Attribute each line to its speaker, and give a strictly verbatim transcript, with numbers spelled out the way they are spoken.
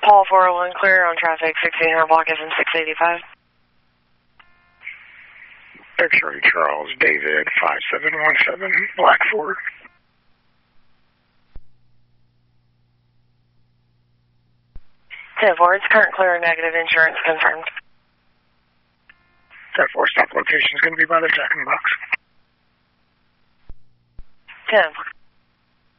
Speaker 1: Paul four oh one clear on traffic, sixteen hundred block F M six eighty-five.
Speaker 2: X-ray Charles David five seven one seven, Black Ford.
Speaker 1: ten four, it's current clear negative, insurance confirmed.
Speaker 2: ten four, stop location is going to be by the Jack in the Box.
Speaker 1: ten four.